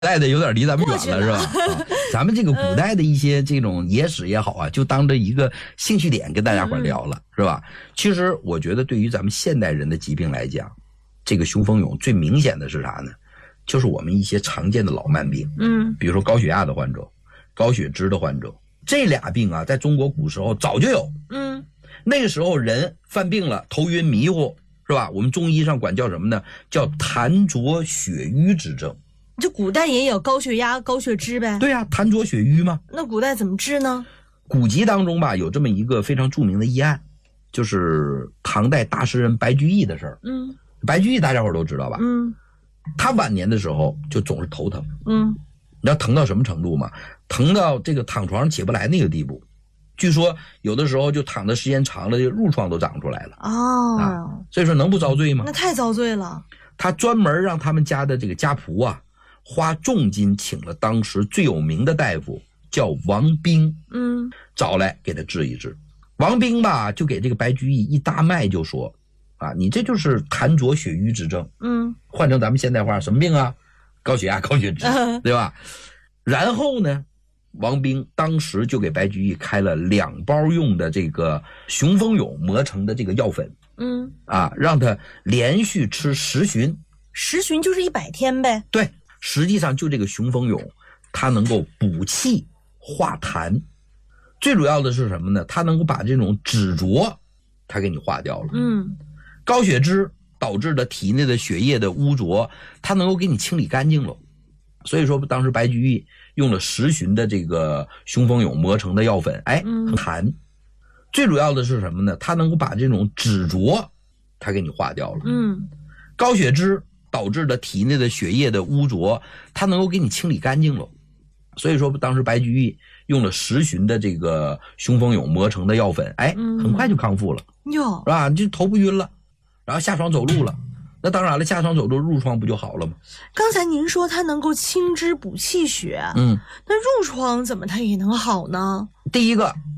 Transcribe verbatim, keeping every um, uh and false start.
代的有点离咱们远了，是吧？啊，咱们这个古代的一些这种野史也好啊，就当着一个兴趣点跟大家伙聊了，是吧？其实我觉得对于咱们现代人的疾病来讲，这个雄风勇最明显的是啥呢？就是我们一些常见的老慢病，嗯，比如说高血压的患者、高血脂的患者，这俩病啊，在中国古时候早就有，嗯，那个时候人犯病了，头晕迷糊，是吧？我们中医上管叫什么呢？叫痰浊血瘀之症。 这古代也有高血压、高血脂呗？ 对啊，痰浊血瘀嘛。 那古代怎么治呢？ 古籍当中吧，有这么一个非常著名的医案，就是唐代大诗人白居易的事儿。嗯，白居易大家伙都知道吧？嗯，他晚年的时候就总是头疼。嗯，你知道疼到什么程度吗？疼到这个躺床上起不来那个地步。据说有的时候就躺的时间长了，这褥疮都长出来了。哦，啊，所以说能不遭罪吗？ 那太遭罪了。 他专门让他们家的这个家仆啊，花重金请了当时最有名的大夫，叫王冰，嗯，找来给他治一治。王冰吧，就给这个白居易一搭脉，就说，啊，你这就是痰浊血瘀之症，嗯，换成咱们现代话，什么病啊？高血压、高血脂，对吧？然后呢，王冰当时就给白居易开了两包用的这个雄风勇磨成的这个药粉，嗯，啊，让他连续吃十旬， 十旬就是一百天呗。 对，实际上就这个雄风勇，它能够补气化痰，最主要的是什么呢？它能够把这种脂浊，它给你化掉了。嗯，高血脂导致的体内的血液的污浊，它能够给你清理干净了。所以说，当时白居易用了十旬的这个雄风勇磨成的药粉，哎，很痰。最主要的是什么呢？它能够把这种脂浊，它给你化掉了。嗯，高血脂导致的体内的血液的污浊，它能够给你清理干净了。所以说，当时白居易用了十旬的这个雄风勇磨成的药粉，哎，很快就康复了，哟，是吧？就头不晕了，然后下床走路了。那当然了，下床走路褥疮不就好了吗？ 刚才您说它能够清脂补气血，嗯，那褥疮怎么它也能好呢？ 第一个，